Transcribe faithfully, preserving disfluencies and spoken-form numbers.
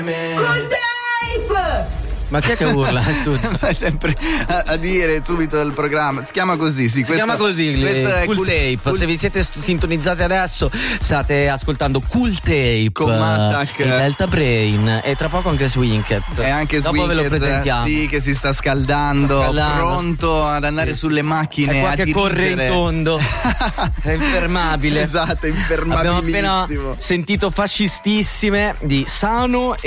Cool Tape! Ma chi è che urla? Sempre a, a dire subito il programma. Si chiama così, sì. Si questa, chiama così, questa Cool, cool Tape. Cool... Se vi siete sintonizzati adesso, state ascoltando Cool Tape con Mattac e Delta Brain. E tra poco anche Swinked. E anche Dopo Swinked, ve lo presentiamo. sì, che si sta scaldando, sta scaldando. Pronto ad andare sì, sulle macchine. È qua a che dirigere. Corre in tondo. È infermabile. Esatto, è infermabilissimo. Abbiamo appena sentito Fascistissime di Sano